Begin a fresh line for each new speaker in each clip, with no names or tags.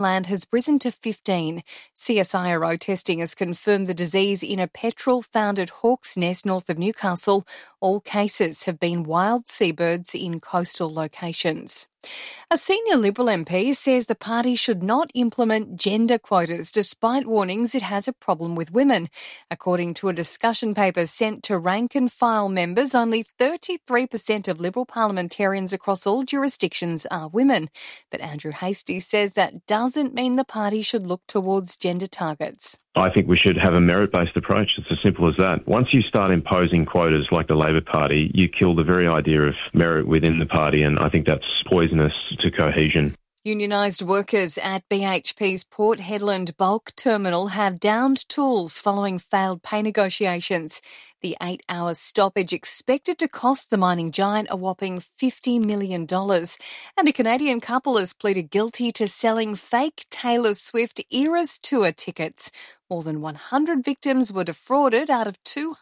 Queensland has risen to 15. CSIRO testing has confirmed the disease in a petrel found at Hawk's Nest north of Newcastle. All cases have been wild seabirds in coastal locations. A senior Liberal MP says the party should not implement gender quotas despite warnings it has a problem with women. According to a discussion paper sent to rank and file members, only 33% of Liberal parliamentarians across all jurisdictions are women. But Andrew Hastie says that doesn't mean the party should look towards gender targets.
I think we should have a merit-based approach. It's as simple as that. Once you start imposing quotas like the Labor Party, you kill the very idea of merit within the party, and I think that's poisonous to cohesion.
Unionised workers at BHP's Port Hedland bulk terminal have downed tools following failed pay negotiations. The 8-hour stoppage expected to cost the mining giant a whopping $50 million. And a Canadian couple has pleaded guilty to selling fake Taylor Swift Eras Tour tickets. More than 100 victims were defrauded out of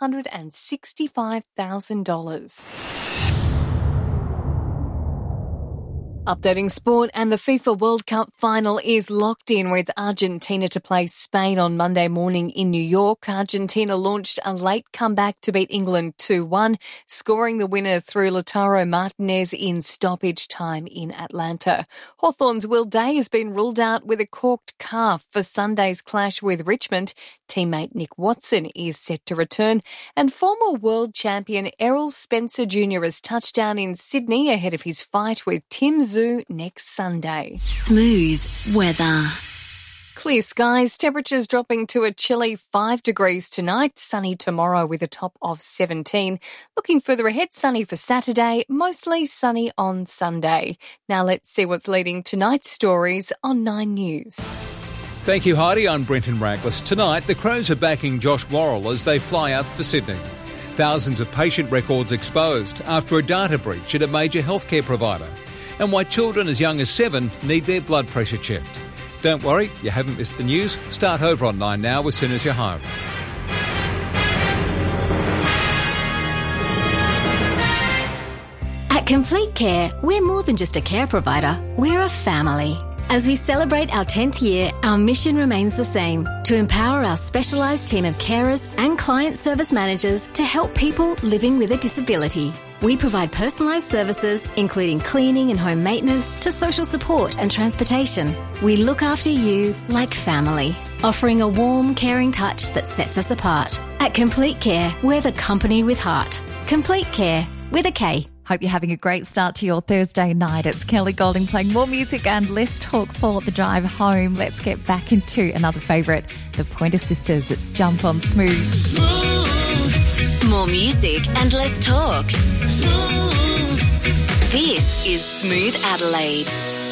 $265,000. Updating sport, and the FIFA World Cup final is locked in with Argentina to play Spain on Monday morning in New York. Argentina launched a late comeback to beat England 2-1, scoring the winner through Lautaro Martinez in stoppage time in Atlanta. Hawthorn's Will Day has been ruled out with a corked calf for Sunday's clash with Richmond. Teammate Nick Watson is set to return, and former world champion Errol Spencer Jr. has touched down in Sydney ahead of his fight with Tim Tszyu next Sunday.
Smooth weather.
Clear skies, temperatures dropping to a chilly 5 degrees tonight, sunny tomorrow with a top of 17. Looking further ahead, sunny for Saturday, mostly sunny on Sunday. Now let's see what's leading tonight's stories on 9 News.
Thank you, Heidi. I'm Brenton Raglis. Tonight, the Crows are backing Josh Worrell as they fly out for Sydney. Thousands of patient records exposed after a data breach at a major healthcare provider. And why children as young as 7 need their blood pressure checked. Don't worry, you haven't missed the news. Start over on 9 Now as soon as you're home.
At Complete Care, we're more than just a care provider, we're a family. As we celebrate our 10th year, our mission remains the same, to empower our specialised team of carers and client service managers to help people living with a disability. We provide personalised services, including cleaning and home maintenance, to social support and transportation. We look after you like family, offering a warm, caring touch that sets us apart. At Complete Care, we're the company with heart. Complete Care, with a K.
Hope you're having a great start to your Thursday night. It's Kelly Golding playing more music and less talk for the drive home. Let's get back into another favourite, the Pointer Sisters. It's Jump on Smooth.
Smooth. More music and less talk. Smooth. This is Smooth Adelaide.